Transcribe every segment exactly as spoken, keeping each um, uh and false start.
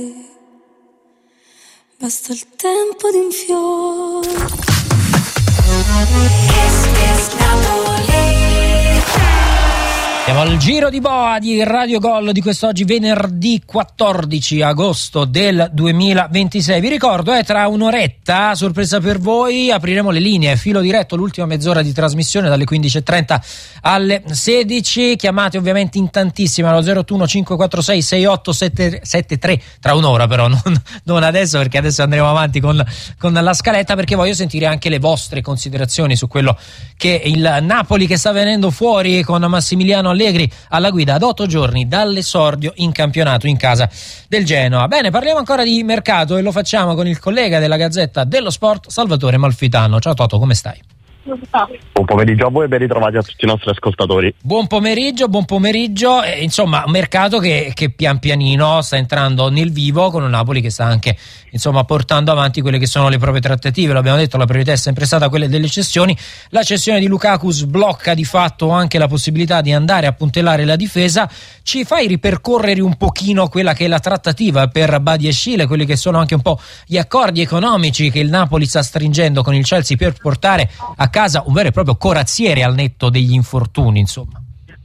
Basta il tempo di un fiore. Siamo al giro di boa di Radio Gol di quest'oggi, venerdì quattordici agosto del duemilaventisei. Vi ricordo, eh, tra un'oretta, sorpresa per voi, apriremo le linee, filo diretto, l'ultima mezz'ora di trasmissione dalle quindici e trenta alle sedici. Chiamate ovviamente in tantissimi allo zero otto uno cinque quattro sei sei otto sette tre, tra un'ora però, non, non adesso, perché adesso andremo avanti con, con la scaletta, perché voglio sentire anche le vostre considerazioni su quello che il Napoli, che sta venendo fuori con Massimiliano Allegri alla guida ad otto giorni dall'esordio in campionato in casa del Genoa. Bene, parliamo ancora di mercato e lo facciamo con il collega della Gazzetta dello Sport, Salvatore Malfitano. Ciao Toto, come stai? Buon pomeriggio a voi e ben ritrovati a tutti i nostri ascoltatori. Buon pomeriggio, buon pomeriggio. Eh, insomma, un mercato che, che pian pianino sta entrando nel vivo, con un Napoli che sta anche insomma portando avanti quelle che sono le proprie trattative. L'abbiamo detto, la priorità è sempre stata quella delle cessioni. La cessione di Lukaku sblocca di fatto anche la possibilità di andare a puntellare la difesa. Ci fai ripercorrere un pochino quella che è la trattativa per Badiashile, quelli che sono anche un po' gli accordi economici che il Napoli sta stringendo con il Chelsea per portare a casa un vero e proprio corazziere al netto degli infortuni, insomma?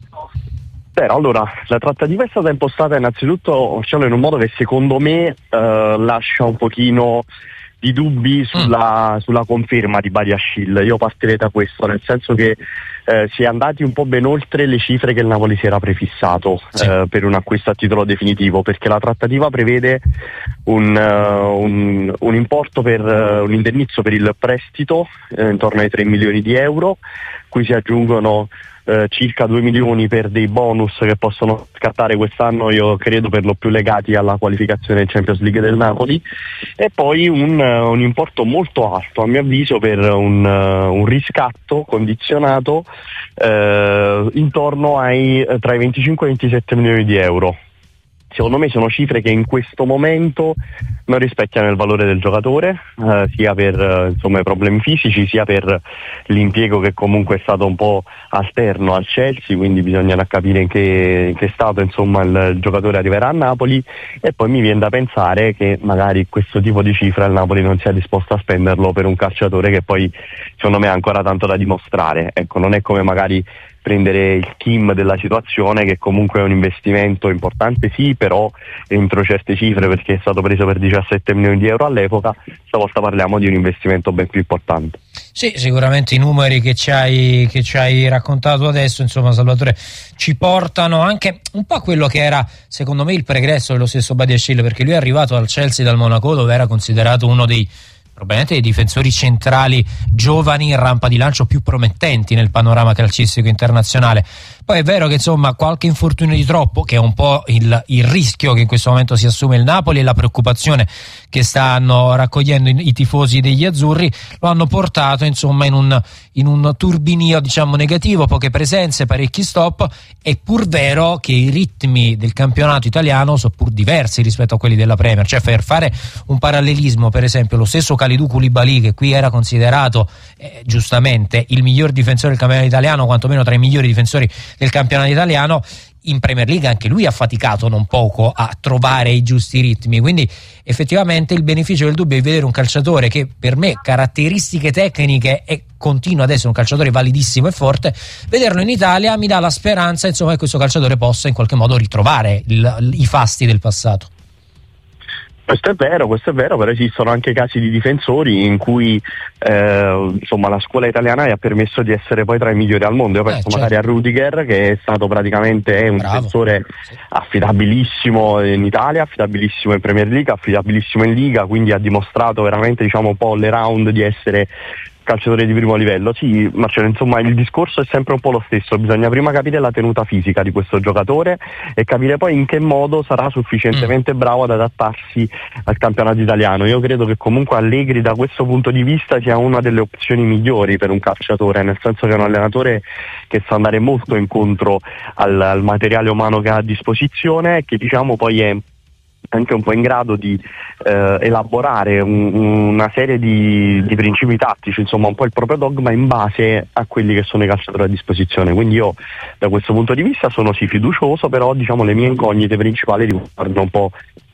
Beh, allora, la trattativa è stata impostata innanzitutto, diciamo, in un modo che secondo me eh, lascia un pochino di dubbi sulla, mm. sulla conferma di Badiashile. Io partirei da questo, nel senso che eh, si è andati un po' ben oltre le cifre che il Napoli si era prefissato sì. eh, per un acquisto a titolo definitivo, perché la trattativa prevede un, uh, un, un importo per uh, un indennizzo per il prestito eh, intorno ai tre milioni di euro, cui si aggiungono Eh, circa due milioni per dei bonus che possono scattare quest'anno, io credo per lo più legati alla qualificazione in Champions League del Napoli, e poi un, uh, un importo molto alto a mio avviso per un, uh, un riscatto condizionato uh, intorno ai uh, tra i venticinque e i ventisette milioni di euro. Secondo me sono cifre che in questo momento non rispecchiano il valore del giocatore, eh, sia per eh, insomma i problemi fisici, sia per l'impiego che comunque è stato un po' alterno al Chelsea, quindi bisognerà capire in che, in che stato insomma il, il giocatore arriverà a Napoli, e poi mi viene da pensare che magari questo tipo di cifra il Napoli non sia disposto a spenderlo per un calciatore che poi secondo me ha ancora tanto da dimostrare. Ecco, non è come magari prendere il Kim della situazione, che comunque è un investimento importante sì, però entro certe cifre, perché è stato preso per diciassette milioni di euro all'epoca. Stavolta parliamo di un investimento ben più importante. Sì, sicuramente i numeri che ci hai, che ci hai raccontato adesso, insomma, Salvatore, ci portano anche un po' a quello che era secondo me il pregresso dello stesso Badiashile, perché lui è arrivato al Chelsea dal Monaco, dove era considerato uno dei probabilmente dei difensori centrali giovani in rampa di lancio più promettenti nel panorama calcistico internazionale. Poi è vero che insomma qualche infortunio di troppo, che è un po' il, il rischio che in questo momento si assume il Napoli, e la preoccupazione che stanno raccogliendo i, i tifosi degli azzurri, lo hanno portato insomma in un, in un turbinio diciamo negativo, poche presenze, parecchi stop. È pur vero che i ritmi del campionato italiano sono pur diversi rispetto a quelli della Premier, cioè per fare un parallelismo, per esempio lo stesso Kalidou Koulibaly, che qui era considerato eh, giustamente il miglior difensore del campionato italiano, quantomeno tra i migliori difensori del campionato italiano, in Premier League anche lui ha faticato non poco a trovare i giusti ritmi, quindi effettivamente il beneficio del dubbio è vedere un calciatore che per me caratteristiche tecniche e continua ad essere un calciatore validissimo e forte, vederlo in Italia mi dà la speranza insomma che questo calciatore possa in qualche modo ritrovare il, i fasti del passato. Questo è vero, questo è vero, però esistono anche casi di difensori in cui eh, insomma la scuola italiana gli ha permesso di essere poi tra i migliori al mondo. Io penso eh, certo. magari a Rudiger, che è stato praticamente è un Bravo. difensore affidabilissimo in Italia, affidabilissimo in Premier League, affidabilissimo in Liga, quindi ha dimostrato veramente diciamo un po' all round di essere calciatore di primo livello. Sì, Marcello, insomma il discorso è sempre un po' lo stesso, bisogna prima capire la tenuta fisica di questo giocatore e capire poi in che modo sarà sufficientemente mm. bravo ad adattarsi al campionato italiano. Io credo che comunque Allegri da questo punto di vista sia una delle opzioni migliori per un calciatore, nel senso che è un allenatore che sa andare molto incontro al, al materiale umano che ha a disposizione e che diciamo poi è anche un po' in grado di eh, elaborare un, una serie di, di principi tattici, insomma un po' il proprio dogma in base a quelli che sono i calciatori a disposizione. Quindi io da questo punto di vista sono sì fiducioso, però diciamo le mie incognite principali riguardano un po'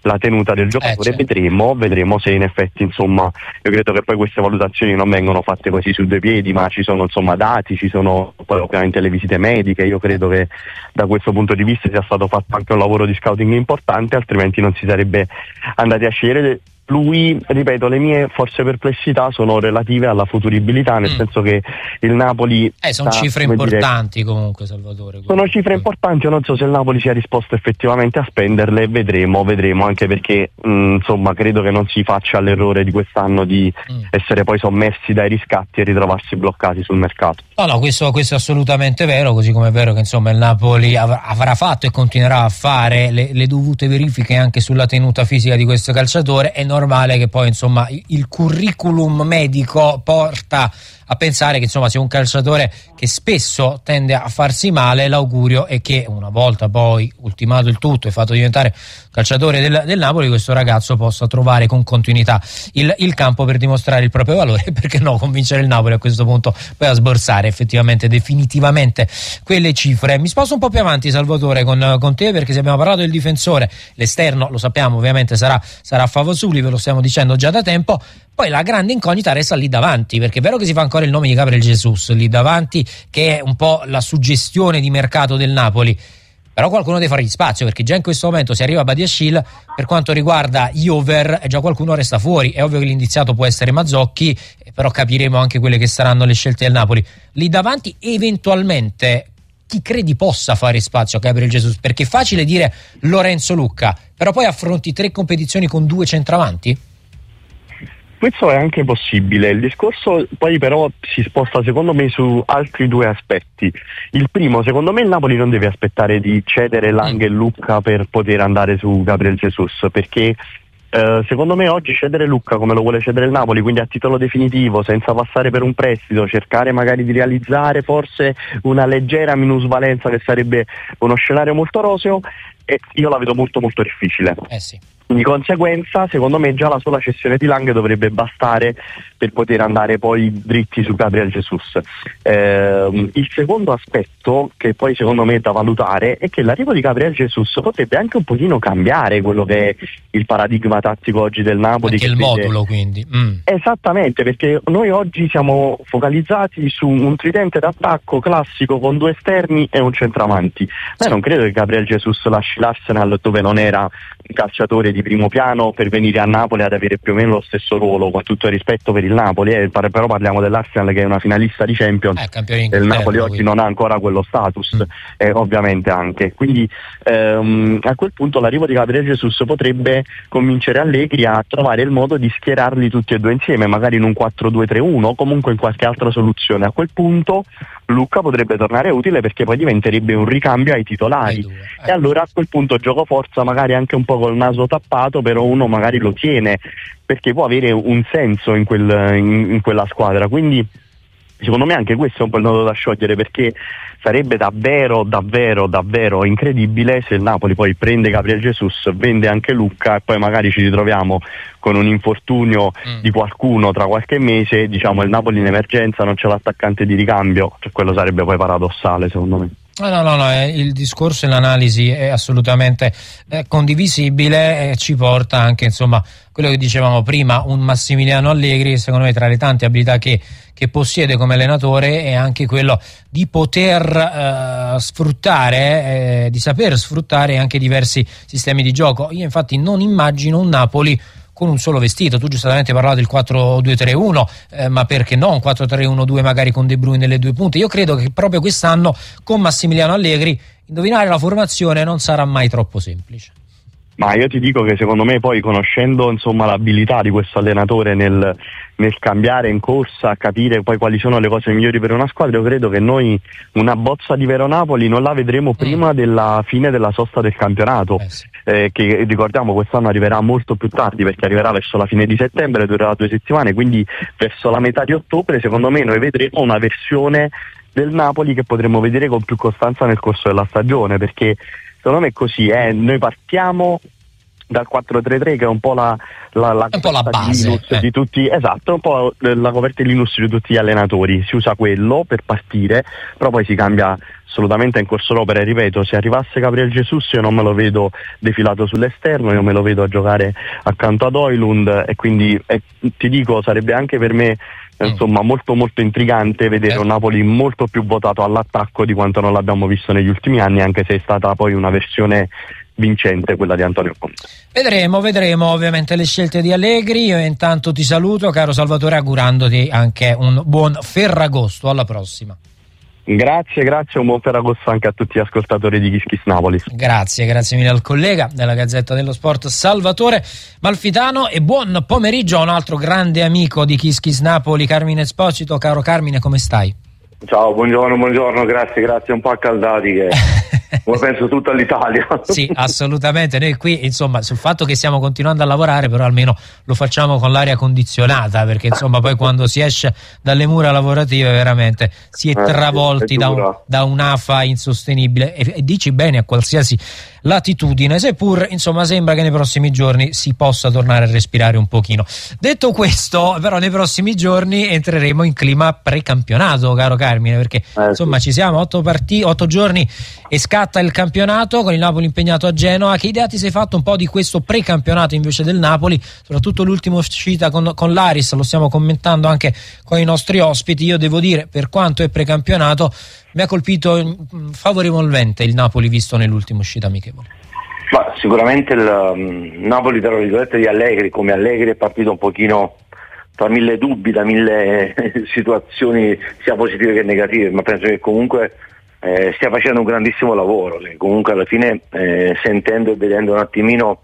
la tenuta del giocatore, eh, certo. vedremo, vedremo se in effetti, insomma, io credo che poi queste valutazioni non vengono fatte così su due piedi, ma ci sono insomma dati, ci sono poi ovviamente le visite mediche. Io credo che da questo punto di vista sia stato fatto anche un lavoro di scouting importante, altrimenti non si sarebbe andati a scegliere lui. Ripeto, le mie forse perplessità sono relative alla futuribilità, nel mm. senso che il Napoli eh, sono sta, cifre importanti dire, comunque Salvatore sono comunque. cifre importanti, io non so se il Napoli sia disposto effettivamente a spenderle, vedremo, vedremo anche perché mh, insomma credo che non si faccia l'errore di quest'anno di mm. essere poi sommersi dai riscatti e ritrovarsi bloccati sul mercato. No, no, questo, questo è assolutamente vero, così come è vero che insomma il Napoli avrà, avrà fatto e continuerà a fare le, le dovute verifiche anche sulla tenuta fisica di questo calciatore. È normale che poi insomma il curriculum medico porta a pensare che insomma sia un calciatore che spesso tende a farsi male. L'augurio è che una volta poi ultimato il tutto e fatto diventare calciatore del, del Napoli, questo ragazzo possa trovare con continuità il, il campo per dimostrare il proprio valore e perché no convincere il Napoli a questo punto poi a sborsare effettivamente definitivamente quelle cifre. Mi sposto un po' più avanti, Salvatore, con, con te, perché se abbiamo parlato del difensore, l'esterno lo sappiamo ovviamente sarà, sarà Favosuli, ve lo stiamo dicendo già da tempo. Poi la grande incognita resta lì davanti, perché è vero che si fa ancora il nome di Gabriel Jesus lì davanti, che è un po' la suggestione di mercato del Napoli, però qualcuno deve fargli spazio, perché già in questo momento si arriva a Badiashile. Per quanto riguarda Jover, già qualcuno resta fuori. È ovvio che l'indiziato può essere Mazzocchi, però capiremo anche quelle che saranno le scelte del Napoli. Lì davanti eventualmente chi credi possa fare spazio a Gabriel Jesus? Perché è facile dire Lorenzo Lucca, però poi affronti tre competizioni con due centravanti? Questo è anche possibile. Il discorso poi però si sposta secondo me su altri due aspetti. Il primo, secondo me il Napoli non deve aspettare di cedere Lang e Lucca per poter andare su Gabriel Jesus, perché eh, secondo me oggi cedere Lucca come lo vuole cedere il Napoli, quindi a titolo definitivo, senza passare per un prestito, cercare magari di realizzare forse una leggera minusvalenza che sarebbe uno scenario molto roseo, e io la vedo molto molto difficile. Eh sì. Di conseguenza, secondo me, già la sola cessione di Lang dovrebbe bastare per poter andare poi dritti su Gabriel Jesus. Eh, il secondo aspetto, che poi secondo me è da valutare, è che l'arrivo di Gabriel Jesus potrebbe anche un pochino cambiare quello che è il paradigma tattico oggi del Napoli. Anche che il vede... modulo, quindi. Mm. Esattamente, perché noi oggi siamo focalizzati su un tridente d'attacco classico con due esterni e un centravanti. Ma non credo che Gabriel Jesus lasci l'Arsenal, dove non era un calciatore di primo piano, per venire a Napoli ad avere più o meno lo stesso ruolo, con tutto il rispetto per il Napoli, eh, però parliamo dell'Arsenal che è una finalista di Champions, eh, e il Napoli oggi quindi. non ha ancora quello status, mm. eh, ovviamente anche. Quindi ehm, a quel punto l'arrivo di Gabriel Jesus potrebbe convincere Allegri a trovare il modo di schierarli tutti e due insieme, magari in un quattro due tre uno o comunque in qualche altra soluzione. A quel punto Lucca potrebbe tornare utile, perché poi diventerebbe un ricambio ai titolari, eh. e allora a quel punto gioco forza magari anche un po' col naso tappato, però uno magari lo tiene, perché può avere un senso in, quel, in, in quella squadra. Quindi secondo me anche questo è un po' il nodo da sciogliere, perché sarebbe davvero davvero davvero incredibile se il Napoli poi prende Gabriel Jesus, vende anche Lucca e poi magari ci ritroviamo con un infortunio mm. di qualcuno tra qualche mese, diciamo il Napoli in emergenza non c'è l'attaccante di ricambio, cioè quello sarebbe poi paradossale secondo me. No, no, no, no, eh, il discorso e l'analisi è assolutamente eh, condivisibile, e ci porta anche, insomma, quello che dicevamo prima, un Massimiliano Allegri, secondo me tra le tante abilità che, che possiede come allenatore è anche quello di poter eh, sfruttare, eh, di saper sfruttare anche diversi sistemi di gioco. Io infatti non immagino un Napoli con un solo vestito. Tu giustamente hai parlato del quattro due tre uno, eh, ma perché no un quattro tre uno due magari con De Bruyne nelle due punte? Io credo che proprio quest'anno con Massimiliano Allegri indovinare la formazione non sarà mai troppo semplice. Ma io ti dico che secondo me poi, conoscendo insomma l'abilità di questo allenatore nel, nel cambiare in corsa, capire poi quali sono le cose migliori per una squadra, io credo che noi una bozza di Vero Napoli non la vedremo prima mm. della fine della sosta del campionato, eh sì. eh, che ricordiamo quest'anno arriverà molto più tardi, perché arriverà verso la fine di settembre, durerà due settimane, quindi verso la metà di ottobre secondo me noi vedremo una versione del Napoli che potremo vedere con più costanza nel corso della stagione, perché secondo me è così, eh. Noi partiamo dal quattro tre tre, che è un po' la, la, la, un po' la base di, eh. di tutti, esatto, un po' la coperta di Linux di tutti gli allenatori. Si usa quello per partire, però poi si cambia assolutamente in corso d'opera. E ripeto, se arrivasse Gabriel Jesus io non me lo vedo defilato sull'esterno, io me lo vedo a giocare accanto ad Højlund, e quindi eh, ti dico, sarebbe anche per me mm. insomma molto molto intrigante vedere eh. un Napoli molto più votato all'attacco di quanto non l'abbiamo visto negli ultimi anni, anche se è stata poi una versione vincente quella di Antonio Conte. Vedremo, vedremo ovviamente le scelte di Allegri. Io intanto ti saluto, caro Salvatore, augurandoti anche un buon Ferragosto. Alla prossima. Grazie, grazie, un buon Ferragosto anche a tutti gli ascoltatori di Kiss Kiss Napoli. Grazie, grazie mille al collega della Gazzetta dello Sport Salvatore Malfitano, e buon pomeriggio a un altro grande amico di Kiss Kiss Napoli, Carmine Esposito. Caro Carmine, come stai? Ciao, buongiorno, buongiorno, grazie, grazie, un po' accaldati che come penso tutta l'Italia. Sì, assolutamente, noi qui insomma sul fatto che stiamo continuando a lavorare, però almeno lo facciamo con l'aria condizionata, perché insomma poi quando si esce dalle mura lavorative veramente si è travolti eh, è da, un, da un'afa insostenibile, e, e dici bene a qualsiasi latitudine, seppur insomma sembra che nei prossimi giorni si possa tornare a respirare un pochino. Detto questo, però nei prossimi giorni entreremo in clima precampionato, caro Carmine, perché eh, insomma sì. ci siamo otto, partiti, otto giorni e scatta il campionato con il Napoli impegnato a Genova. Che idea ti sei fatto un po' di questo precampionato invece del Napoli, soprattutto l'ultima uscita con, con l'Aris? Lo stiamo commentando anche con i nostri ospiti. Io devo dire, per quanto è precampionato, mi ha colpito favorevolmente il Napoli visto nell'ultima uscita amichevole. Ma sicuramente il um, Napoli, tra virgolette, di Allegri, come Allegri è partito un pochino tra mille dubbi, da mille situazioni sia positive che negative, ma penso che comunque eh, stia facendo un grandissimo lavoro, che comunque alla fine eh, sentendo e vedendo un attimino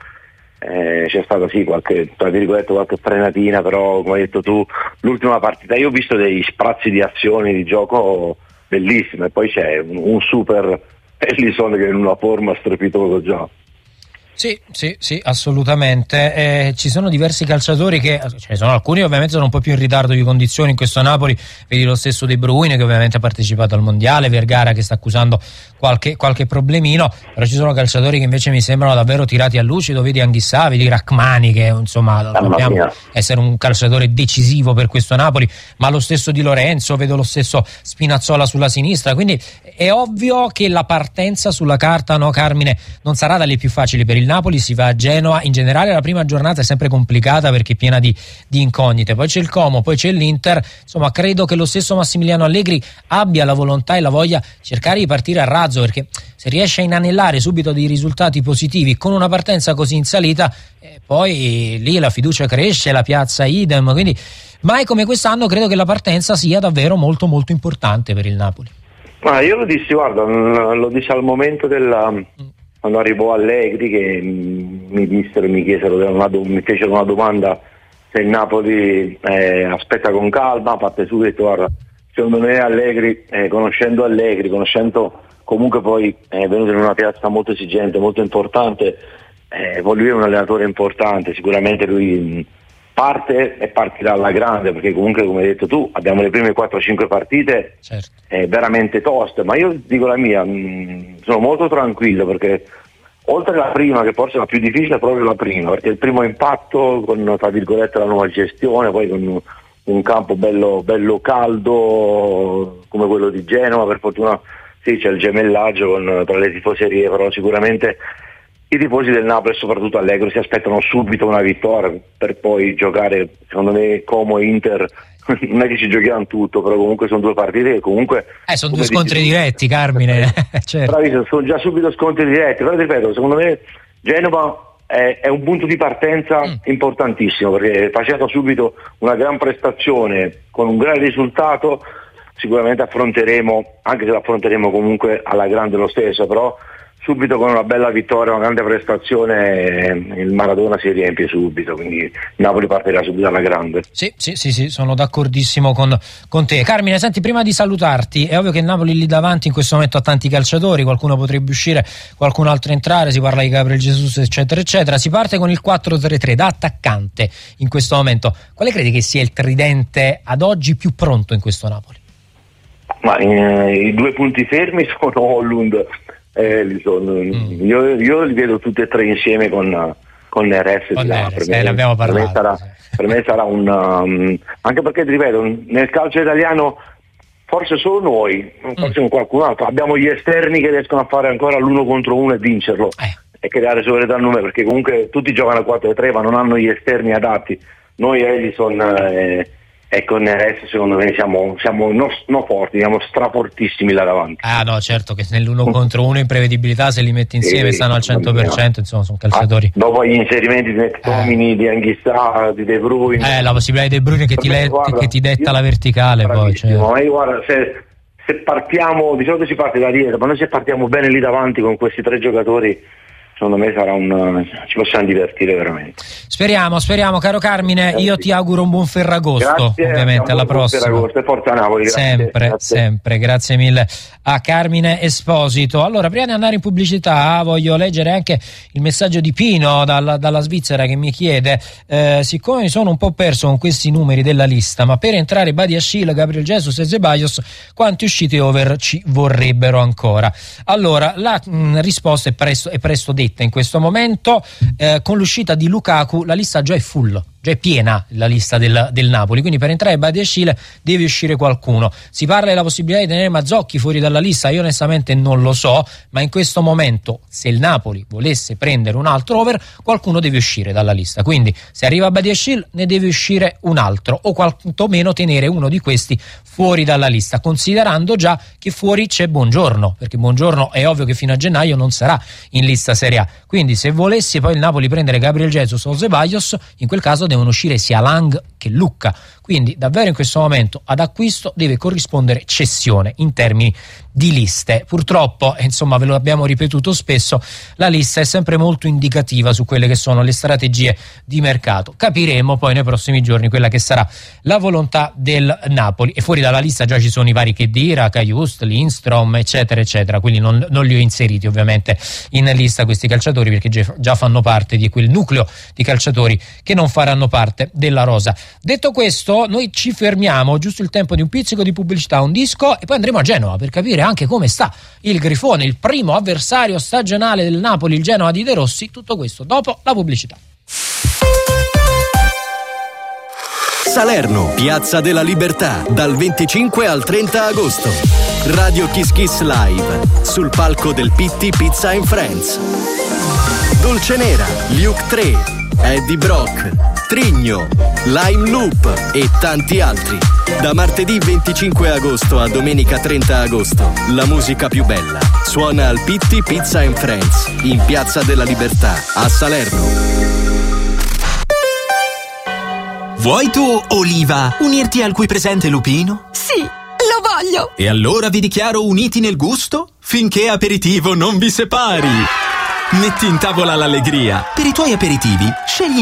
eh, c'è stata sì qualche, tra virgolette, qualche frenatina, però come hai detto tu l'ultima partita io ho visto dei sprazzi di azioni di gioco bellissime, e poi c'è un, un super Ellison che è in una forma strepitosa già. Sì, sì, sì, assolutamente. Eh, ci sono diversi calciatori che, ce ne sono alcuni ovviamente sono un po' più in ritardo di condizioni in questo Napoli, vedi lo stesso De Bruyne che ovviamente ha partecipato al mondiale, Vergara che sta accusando qualche, qualche problemino, però ci sono calciatori che invece mi sembrano davvero tirati a lucido, vedi Anghissà, vedi Rachmani che insomma dobbiamo essere un calciatore decisivo per questo Napoli, ma lo stesso Di Lorenzo, vedo lo stesso Spinazzola sulla sinistra, quindi è ovvio che la partenza sulla carta, no Carmine, non sarà dalle più facili per il Napoli. Si va a Genova, in generale la prima giornata è sempre complicata perché è piena di, di incognite, poi c'è il Como, poi c'è l'Inter, insomma credo che lo stesso Massimiliano Allegri abbia la volontà e la voglia di cercare di partire a razzo, perché se riesce a inanellare subito dei risultati positivi con una partenza così in salita, eh, poi lì la fiducia cresce, la piazza idem, quindi mai come quest'anno credo che la partenza sia davvero molto molto importante per il Napoli. Ma io lo dissi, guarda, lo dissi al momento della mm. quando arrivò Allegri, che mi dissero, mi chiesero una, mi fecero una domanda se il Napoli eh, aspetta con calma, a parte su, detto guarda, secondo me Allegri, eh, conoscendo Allegri, conoscendo comunque poi è eh, venuto in una piazza molto esigente, molto importante, eh, vuol dire un allenatore importante, sicuramente lui mh, parte e partirà alla grande, perché comunque come hai detto tu abbiamo le prime quattro cinque partite certo. eh, veramente toste, ma io dico la mia, mh, sono molto tranquillo, perché oltre alla prima, che forse è la più difficile, è proprio la prima, perché il primo impatto con, tra virgolette, la nuova gestione, poi con un campo bello, bello caldo come quello di Genova, per fortuna sì c'è il gemellaggio con, tra le tifoserie, però sicuramente i tifosi del Napoli e soprattutto Allegri si aspettano subito una vittoria per poi giocare, secondo me, Como e Inter. Non è che ci giochiamo tutto, però comunque sono due partite che comunque eh, sono due scontri dici, diretti, Carmine. Certo. Bravissimo, sono già subito scontri diretti, però ripeto, secondo me Genova è, è un punto di partenza mm. importantissimo, perché facendo subito una gran prestazione con un gran risultato sicuramente affronteremo, anche se l'affronteremo comunque alla grande lo stesso, però subito con una bella vittoria, una grande prestazione, il Maradona si riempie subito, quindi Napoli partirà subito alla grande. Sì, sì, sì, sì, sono d'accordissimo con, con te. Carmine, senti, prima di salutarti, è ovvio che il Napoli lì davanti in questo momento ha tanti calciatori, qualcuno potrebbe uscire, qualcun altro entrare, si parla di Gabriel Jesus, eccetera, eccetera. Si parte con il quattro tre tre da attaccante in questo momento. Quale credi che sia il tridente ad oggi più pronto in questo Napoli? Ma eh, i due punti fermi sono Højlund. Eh, mm. io, io li vedo tutti e tre insieme con, con con il R S. Con là, R S, per, me, eh, ne abbiamo per, me parlato, sarà, sì. per me sarà un um, anche perché ti ripeto, nel calcio italiano forse solo noi, forse mm. qualcun altro, abbiamo gli esterni che riescono a fare ancora l'uno contro uno e vincerlo Eh. e creare superiorità numerica, perché comunque tutti giocano a quattro tre ma non hanno gli esterni adatti. Noi Ellison eh, e con R S secondo me siamo, siamo no, no forti, siamo strafortissimi là davanti. Ah no, certo che nell'uno contro uno in prevedibilità, se li metti insieme sì, stanno al cento per cento, insomma sono calciatori. Ah, dopo gli inserimenti di McTominay, eh. di Anghissà, di De Bruyne. Eh, la possibilità di De Bruyne che ti, me, le, guarda, che ti detta la verticale poi. Cioè. Ma io guarda, se, se partiamo, di solito si parte da dietro, ma noi se partiamo bene lì davanti con questi tre giocatori, secondo me sarà un, ci possiamo divertire veramente. Speriamo, speriamo, caro Carmine. Io ti auguro un buon Ferragosto. Grazie, ovviamente alla prossima. Ferragosto e Forza Napoli. Grazie, sempre, grazie. sempre. Grazie mille a Carmine Esposito. Allora, prima di andare in pubblicità, voglio leggere anche il messaggio di Pino dalla, dalla Svizzera che mi chiede: eh, siccome mi sono un po' perso con questi numeri della lista, ma per entrare Badiashile, Gabriel Jesus e Ceballos, quante uscite over ci vorrebbero ancora? Allora, la mh, risposta è presto, è presto detta. In questo momento eh, con l'uscita di Lukaku la lista già è full, già è piena la lista del, del Napoli, quindi per entrare Badiashile deve uscire qualcuno. Si parla della possibilità di tenere Mazzocchi fuori dalla lista, io onestamente non lo so, ma in questo momento se il Napoli volesse prendere un altro over qualcuno deve uscire dalla lista, quindi se arriva Badiashile ne deve uscire un altro o quantomeno tenere uno di questi fuori dalla lista, considerando già che fuori c'è Buongiorno, perché Buongiorno è ovvio che fino a gennaio non sarà in lista Serie A, quindi se volesse poi il Napoli prendere Gabriel Jesus o Ceballos, in quel caso devono uscire sia Lang che Lucca, quindi davvero in questo momento ad acquisto deve corrispondere cessione in termini di liste. Purtroppo, insomma, ve lo abbiamo ripetuto spesso, la lista è sempre molto indicativa su quelle che sono le strategie di mercato. Capiremo poi nei prossimi giorni quella che sarà la volontà del Napoli, e fuori dalla lista già ci sono i vari Khedira, Kajust, Lindstrom, eccetera eccetera, quindi non, non li ho inseriti ovviamente in lista questi calciatori perché già fanno parte di quel nucleo di calciatori che non faranno parte della rosa. Detto questo, noi ci fermiamo, giusto il tempo di un pizzico di pubblicità, un disco, e poi andremo a Genova per capire anche come sta il Grifone, il primo avversario stagionale del Napoli, il Genoa di De Rossi. Tutto questo dopo la pubblicità. Salerno, Piazza della Libertà, dal venticinque al trenta agosto. Radio Kiss Kiss Live, sul palco del Pitti Pizza and Friends. Dolce Nera, Luke tre, Eddie Brock, Trigno, Lime Loop e tanti altri. Da martedì venticinque agosto a domenica trenta agosto, la musica più bella suona al Pitti Pizza and Friends, in Piazza della Libertà, a Salerno. Vuoi tu, Oliva, unirti al qui presente Lupino? Sì, lo voglio! E allora vi dichiaro uniti nel gusto finché aperitivo non vi separi. Metti in tavola l'allegria. Per i tuoi aperitivi, scegli